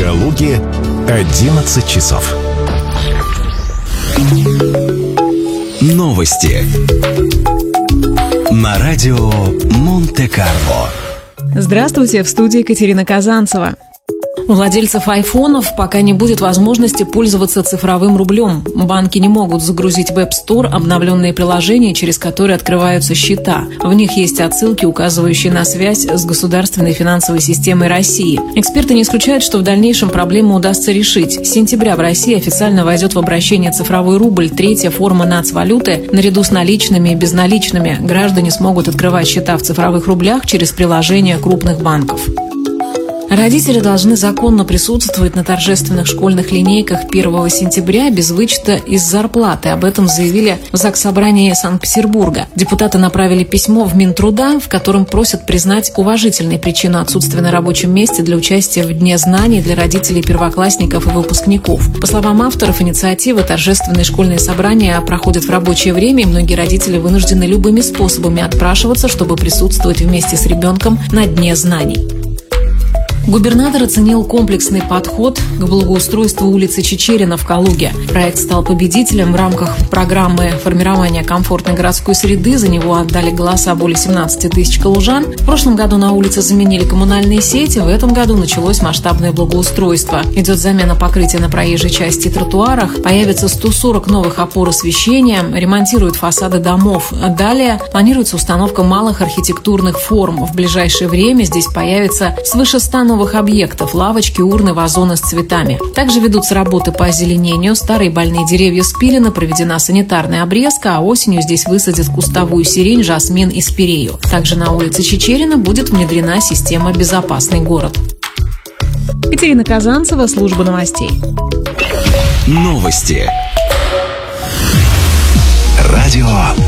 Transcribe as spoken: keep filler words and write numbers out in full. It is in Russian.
Калуге одиннадцать часов. Новости на радио Монте-Карло. Здравствуйте, в студии Екатерина Казанцева. У владельцев айфонов пока не будет возможности пользоваться цифровым рублем. Банки не могут загрузить в App Store обновленные приложения, через которые открываются счета. В них есть отсылки, указывающие на связь с государственной финансовой системой России. Эксперты не исключают, что в дальнейшем проблему удастся решить. С сентября в России официально войдет в обращение цифровой рубль, третья форма нацвалюты. Наряду с наличными и безналичными граждане смогут открывать счета в цифровых рублях через приложения крупных банков. Родители должны законно присутствовать на торжественных школьных линейках первого сентября без вычета из зарплаты. Об этом заявили в Заксобрании Санкт-Петербурга. Депутаты направили письмо в Минтруда, в котором просят признать уважительной причину отсутствия на рабочем месте для участия в Дне знаний для родителей первоклассников и выпускников. По словам авторов инициативы, торжественные школьные собрания проходят в рабочее время, и многие родители вынуждены любыми способами отпрашиваться, чтобы присутствовать вместе с ребенком на Дне знаний. Губернатор оценил комплексный подход к благоустройству улицы Чичерина в Калуге. Проект стал победителем в рамках программы формирования комфортной городской среды. За него отдали голоса более семнадцати тысяч калужан. В прошлом году на улице заменили коммунальные сети. В этом году началось масштабное благоустройство. Идет замена покрытия на проезжей части и тротуарах. Появится сто сорок новых опор освещения. Ремонтируют фасады домов. Далее планируется установка малых архитектурных форм. В ближайшее время здесь появится свыше ста новых объектов – лавочки, урны, вазоны с цветами. Также ведутся работы по озеленению, старые больные деревья спилены, проведена санитарная обрезка, а осенью здесь высадят кустовую сирень, жасмин и спирею. Также на улице Чичерина будет внедрена система «Безопасный город». Екатерина Казанцева, служба новостей. Новости. Радио